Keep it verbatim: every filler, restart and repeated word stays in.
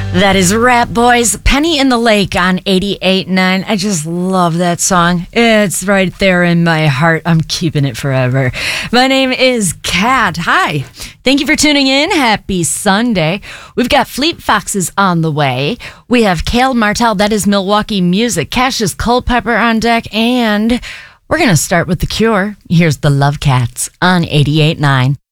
That is Rat Boys, Penny in the Lake on eighty-eight point nine. I just love that song. It's right there in my heart. I'm keeping it forever. My name is Kat. Hi. Thank you for tuning in. Happy Sunday. We've got Fleet Foxes on the way. We have Kale Martell. That is Milwaukee music. Cassius Culpepper on deck. And we're going to start with The Cure. Here's the Love Cats on eighty-eight point nine.